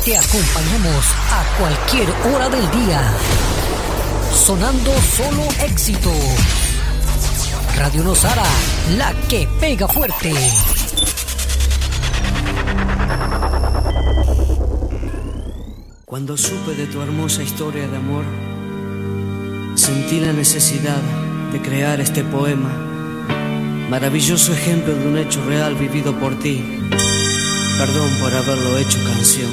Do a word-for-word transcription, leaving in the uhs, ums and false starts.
Te acompañamos a cualquier hora del día. Sonando solo éxito. Radio Nosara, la que pega fuerte. Cuando supe de tu hermosa historia de amor, sentí la necesidad de crear este poema, maravilloso ejemplo de un hecho real vivido por ti. Perdón por haberlo hecho canción.